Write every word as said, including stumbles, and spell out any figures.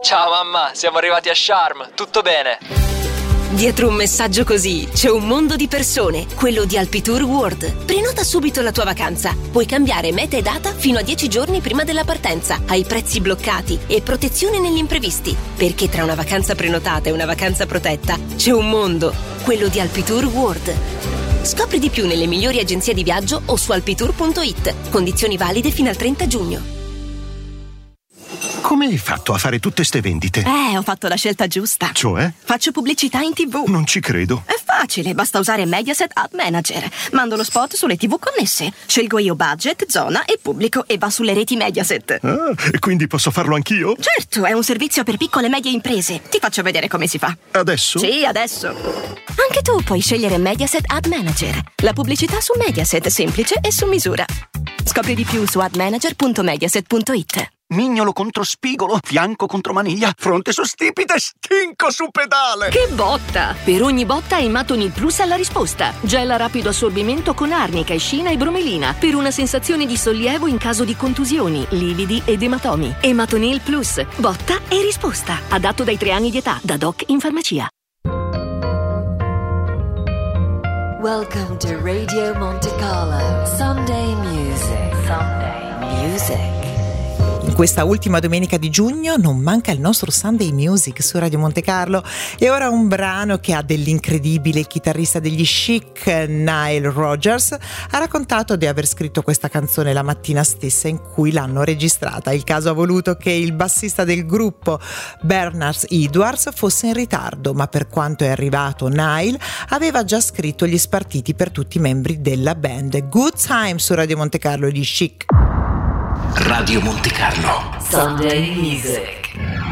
Ciao mamma, siamo arrivati a Sharm, tutto bene? Dietro un messaggio così c'è un mondo di persone, quello di Alpitour World. Prenota subito la tua vacanza. Puoi cambiare meta e data fino a dieci giorni prima della partenza, hai prezzi bloccati e protezione negli imprevisti. Perché tra una vacanza prenotata e una vacanza protetta c'è un mondo, quello di Alpitour World. Scopri di più nelle migliori agenzie di viaggio o su alpitour punto it. Condizioni valide fino al trenta giugno. Come hai fatto a fare tutte ste vendite? Eh, ho fatto la scelta giusta. Cioè? Faccio pubblicità in tivù. Non ci credo. È facile, basta usare Mediaset Ad Manager. Mando lo spot sulle tivù connesse. Scelgo io budget, zona e pubblico e va sulle reti Mediaset. Ah, e quindi posso farlo anch'io? Certo, è un servizio per piccole e medie imprese. Ti faccio vedere come si fa. Adesso? Sì, adesso. Anche tu puoi scegliere Mediaset Ad Manager. La pubblicità su Mediaset, semplice e su misura. Scopri di più su ad manager punto mediaset punto it. Mignolo contro spigolo, fianco contro maniglia, fronte su stipite, stinco su pedale. Che botta! Per ogni botta Ematonil Plus ha la risposta. Gel a rapido assorbimento con arnica, escina e bromelina per una sensazione di sollievo in caso di contusioni, lividi ed ematomi. Ematonil Plus, botta e risposta. Adatto dai tre anni di età, da doc in farmacia. Welcome to Radio Monte Carlo. Sunday Music. Sunday Music. In questa ultima domenica di giugno non manca il nostro Sunday Music su Radio Monte Carlo e ora un brano che ha dell'incredibile. Il chitarrista degli Chic, Nile Rodgers, ha raccontato di aver scritto questa canzone la mattina stessa in cui l'hanno registrata. Il caso ha voluto che il bassista del gruppo, Bernard Edwards, fosse in ritardo, ma per quanto è arrivato Nile aveva già scritto gli spartiti per tutti i membri della band. Good Time su Radio Monte Carlo, gli Chic. Radio Monte Carlo. Sunday Music.